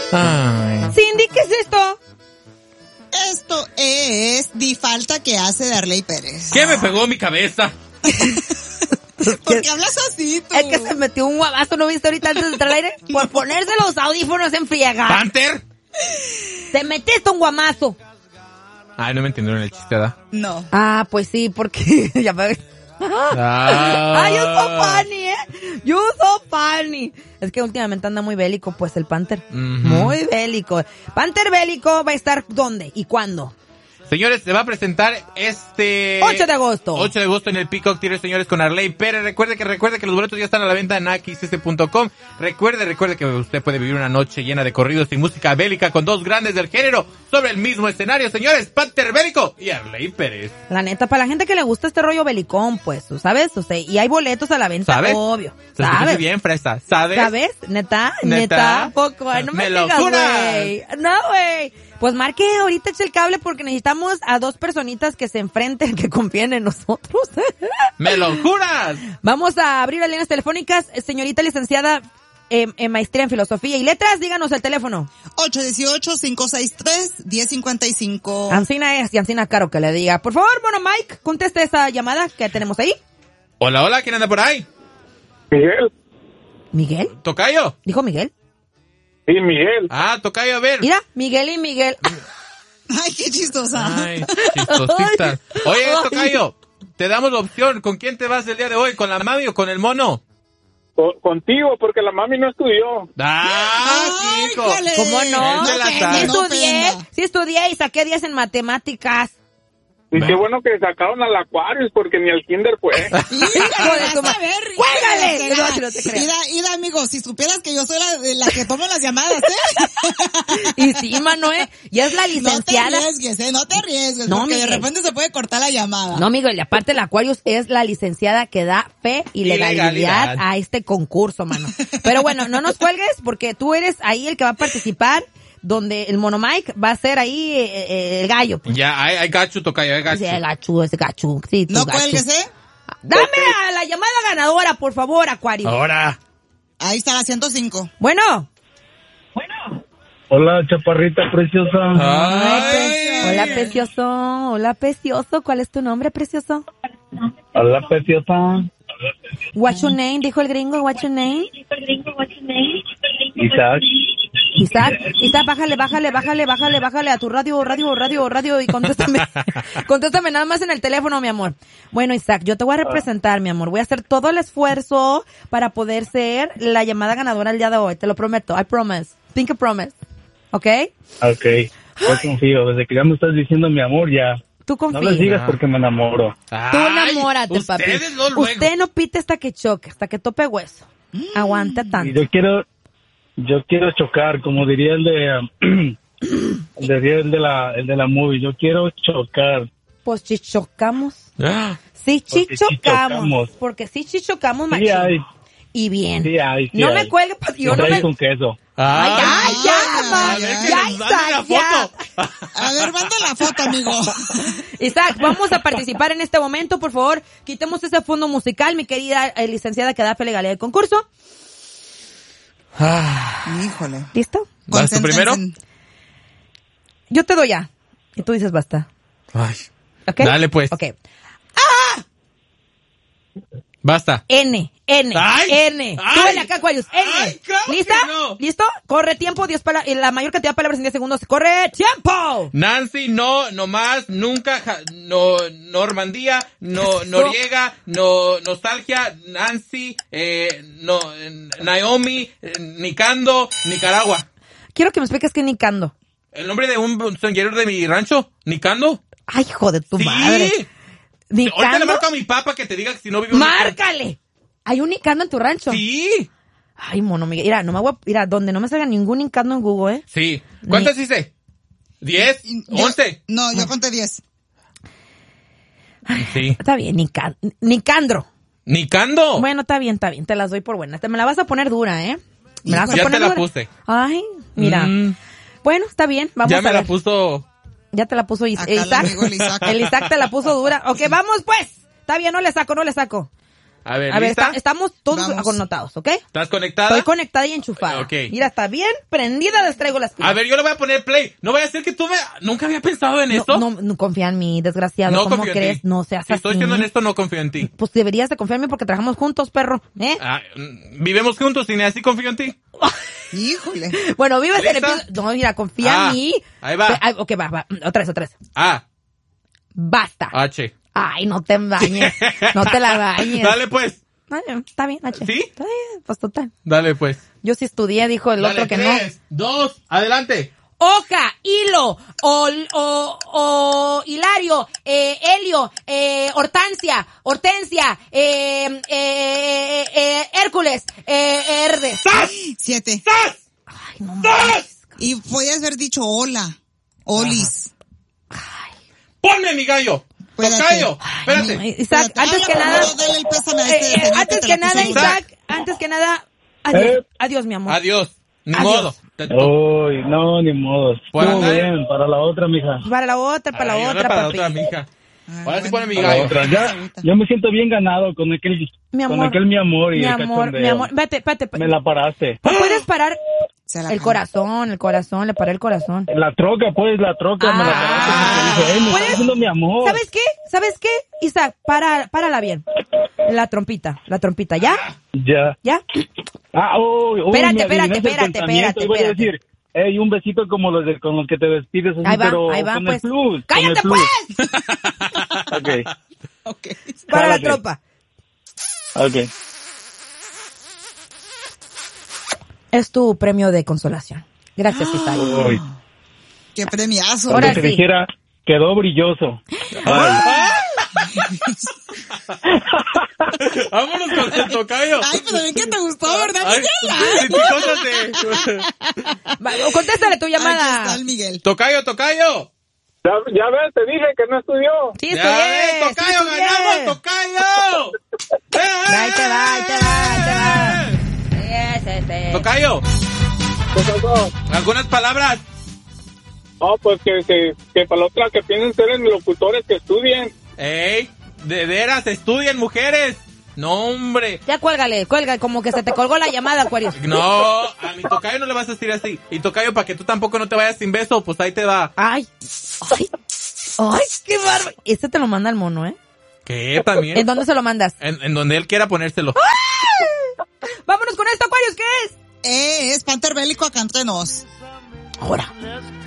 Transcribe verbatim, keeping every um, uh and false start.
Ay. Cindy, ¿qué es esto? Esto es Di Falta que hace Darley Pérez. ¿Qué me pegó mi cabeza? ¿Por qué hablas así tú? Es que se metió un guabazo, ¿no viste ahorita antes de entrar al aire? Por ponerse los audífonos en friega. ¿Panther? Te metiste un guamazo. Ay, no me entendieron el chiste, ¿verdad? No. Ah, pues sí, porque ya me... Ah. Ay, you so funny, ¿eh? You so funny. Es que últimamente anda muy bélico, pues, el Panther. Uh-huh. Muy bélico. Panther bélico va a estar ¿dónde y cuándo? Señores, se va a presentar este... ocho de agosto. ocho de agosto en el Peacock Theater, señores, con Arley Pérez. Recuerde que recuerde que los boletos ya están a la venta en X S punto com. Recuerde, recuerde que usted puede vivir una noche llena de corridos y música bélica con dos grandes del género sobre el mismo escenario, señores. Panther bélico y Arley Pérez. La neta, para la gente que le gusta este rollo belicón, pues, ¿tú sabes? O sea, y hay boletos a la venta, ¿Sabes? obvio. Se escucha ¿Sabes? bien, fresa. ¿Sabes? ¿Sabes? ¿Neta? ¿Neta? ¿Neta? Poco. Ay, no me, ¡Me lo digas, juras! güey. No, güey. Pues marque ahorita, eche el cable porque necesitamos a dos personitas que se enfrenten, que confíen en nosotros. ¡Me lo juras! Vamos a abrir las líneas telefónicas. Señorita licenciada eh, en maestría en filosofía y letras, díganos el teléfono. ocho uno ocho, cinco seis tres, uno cero cinco cinco. Ancina es y Ancina Caro que le diga. Por favor, bueno, Mike, conteste esa llamada que tenemos ahí. Hola, hola, ¿quién anda por ahí? Miguel. ¿Miguel? ¿Tocayo? ¿Dijo Miguel? Sí, Miguel. Ah, Tocayo, a ver. Mira, Miguel y Miguel. Ay, qué chistosa. Ay, chistosita. Oye, Tocayo, te damos la opción. ¿Con quién te vas el día de hoy? ¿Con la mami o con el mono? Co- contigo, porque la mami no estudió. ¡Ah, Ay, chico! jole. ¿Cómo no? Él se la Sí sabe. No estudié, ofenda. sí estudié y saqué diez en matemáticas. Y Ve. qué bueno que sacaron al Aquarius, porque ni al kinder fue. Hijo de tu Vas ma- a ver, ¡Cuélgale! Ida, No, si no te creas. Ida, Ida, amigo, si supieras que yo soy la, la que tomo las llamadas, ¿eh? Y sí, mano, ¿eh? Ya es la No te licenciada. arriesgues, ¿eh? No te arriesgues, No, porque de Miguel. repente se puede cortar la llamada. No, amigo, y aparte el Aquarius es la licenciada que da fe y Y legalidad, legalidad. a este concurso, mano. Pero bueno, no nos cuelgues porque tú eres ahí el que va a participar, donde el Mono Mike va a ser ahí eh, eh, el gallo. Pues. Ya, hay, hay gacho, Tocayo, hay gacho. Sí, el gachu, ese gachu. Sí, tu No gachu. cuelgues, ¿eh? Dame a la llamada ganadora, por favor, Acuario. Ahora. Ahí está la ciento cinco. Bueno. Hola, chaparrita preciosa. Ay, Ay. pe- Hola, precioso. Hola, precioso. ¿Cuál es tu nombre, precioso? Hola, preciosa. What's your name? Dijo el gringo. What's your name? Isaac. Isaac, Isaac, bájale, bájale, bájale, bájale, bájale a tu radio, radio, radio, radio y contéstame. Contéstame nada más en el teléfono, mi amor. Bueno, Isaac, yo te voy a representar, mi amor. Voy a hacer todo el esfuerzo para poder ser la llamada ganadora el día de hoy. Te lo prometo. I promise. Think a promise. ¿Ok? Ok. Yo confío. Desde que ya me estás diciendo mi amor, ya. Tú No confías. les digas porque me enamoro. Tú Ay, enamórate, papi. ustedes no luego. Usted no pite hasta que choque, hasta que tope hueso. Aguanta Y tanto. yo quiero, yo quiero chocar, como diría el de, um, diría el de la, el de la movie. Yo quiero chocar. Pues chichocamos. Ah, Sí, Porque chichocamos. chichocamos. Porque sí chichocamos, Sí machín. hay, Y bien. sí hay, sí no hay. me cuelgue, pues yo Y no trae me... con queso. Ay, Ay, ay, ya, ay, ma, ay, a ver, ay. que ya, nos mande la Isaac, ya. foto. A ver, manda la foto, amigo. Isaac, vamos a participar en este momento, por favor. Quitemos ese fondo musical, mi querida eh, licenciada que da fe legalidad del concurso. Ah, Híjole. ¿Listo? ¿Vas tú primero? Yo te doy ya. Y tú dices basta. ay. ¿Ok? Dale, pues. Ok. Basta. N, N, Ay, N. ay. Súbele acá, Aquarius. N. Ay, claro que ¿Lista? no. ¿Listo? Corre tiempo, diez pala- y la mayor cantidad de palabras en diez segundos. ¡Corre tiempo! Nancy, no, no más, nunca, ja- no, Normandía, no, Noriega, no, Nostalgia, Nancy, eh, no, eh, Naomi, eh, Nicando, Nicaragua. Quiero que me expliques qué Nicando. ¿El nombre de un songuero de mi rancho? ¿Nicando? Ay, hijo de tu Sí. madre. Ahorita le ¿Nicando? marco a mi papá que te diga que si no vive un ¡Márcale! ¿Hay un Nicando en tu rancho? Sí. Ay, mono, Miguel. Mira, no me voy a... Mira, donde no me salga ningún Nicando en Google, ¿eh? Sí. ¿Cuántas hice? ¿Diez? Yo- ¿Once? No, yo conté diez. Sí. Está bien, Nica- Nicandro. ¿Nicando? Bueno, está bien, está bien. Te las doy por buenas. Te me la vas a poner dura, ¿eh? Me la vas a Ya poner te la dura. puse. Ay, mira. Mm. Bueno, está bien. Vamos Ya a me ver. la puso... Ya te la puso Is- Acá el Isaac. amigo el Isaac. El Isaac te la puso dura. Ok, vamos pues. Está bien, no le saco, no le saco. A ver, A ver, ¿lista? está- estamos todos Vamos. connotados, ¿ok? ¿Estás conectada? Estoy conectada y enchufada. Ok. Mira, está bien prendida, les traigo las pilas. A ver, yo le voy a poner play. No vaya a ser que tú me... Nunca había pensado en esto. No, no, no confía en mí, desgraciado. No ¿Cómo confío en crees? ti. No seas Si así. estoy siendo honesto, no confío en ti. Pues deberías de confiar en mí porque trabajamos juntos, perro. ¿Eh? Ah, mm, vivemos juntos y ni así confío en ti. Híjole. Bueno, vives en el ¿Lista? piso. No, mira, confía Ah, en mí. ahí va. Ay, ok, va, va. Otra vez, otra vez. A, Basta. H. Ay, no te bañes. No te la bañes. Dale pues. Ay, está bien, H. ¿Sí? Está bien, pues total. Dale pues. Yo sí estudié, dijo el Dale, otro que tres, dos, adelante. no. Hoja, hilo, o, o, o hilario, eh, helio, eh, hortensia, hortensia, eh, eh, eh, Hércules, eh, Herdes. Siete. ¡Sas! Ay, no ¡Sas! mames. Y podías haber dicho hola. Olis. ¡Ponme mi gallo! Espérate. ¡Tocayo! Ay, Espérate. no, Isaac, Espérate. antes que Habla, nada, por favor, dale el pésame a este eh, eh, señor que antes te que la nada, puso Isaac, antes que nada, adiós, Eh. adiós, mi amor. Adiós. Ni Adiós. modo. Te to- Uy, no, ni modo. Por Estuvo andar- bien, para la otra, mija. Para la otra, para Ay, la ahora otra, para la papi. otra, mija. Ah, Ahora sí bueno. pone mi Para la gallo. otra. Ya, yo me siento bien ganado con aquel, Mi amor, con aquel mi amor y mi el amor, cachondeo. mi amor, vete, vete, Me la paraste. ¿puedes parar Se la el acabó. corazón, el corazón, le paré el corazón? La troca, pues, la troca me la paraste. porque dije, "Ey, me ¿Puedes? está haciendo mi amor. ¿Sabes qué? ¿Sabes qué? Isaac, para, párala bien. La trompita, la trompita, ¿ya? Ya. ¿Ya? Ah, uy, uy, Espérate, me espérate, adivinaste el espérate, pensamiento. espérate, Iba a espérate. decir, hey, un besito como los de, con los que te despides así, Ahí va, pero ahí va, con pues. el plus. ¡Cállate, con el pues! plus. Ok, Ok. Para la Cálate. tropa. ok. Es tu premio de consolación. Gracias, Isaac. Uy, Qué premiazo. Ahora cuando te sí. dijera, quedó brilloso. Ay. Vámonos con el tocayo. Ay, pero bien que te gustó, ¿verdad, Ay, Miguel? sí, cósate. Va, contéstale tu Aquí está llamada. el Miguel. Tocayo, tocayo. Ya, ya ves, te dije que no estudió. Sí, Ya estudié. ves, sí tocayo, estudié. ganamos, tocayo. Ahí te va, ahí te va, ahí te va. Yes, este. Tocayo, ¿Qué pasó? algunas palabras. No, pues que, que, que para la otra que piensen ser en locutores que estudien. Ey, de veras, estudien mujeres. No, hombre. Ya cuélgale, cuelga, como que se te colgó la llamada, Aquarius. No, a mi tocayo no le vas a decir así. Y tocayo, para que tú tampoco no te vayas sin beso, pues ahí te va. Ay, ay, ay, qué bárbaro. Este te lo manda el mono, ¿eh? ¿Qué? También. ¿En dónde se lo mandas? En, en donde él quiera ponérselo. Vámonos con esto, Aquarius, ¿qué es? Eh, es Panther Bélico acá entre nos. Ahora.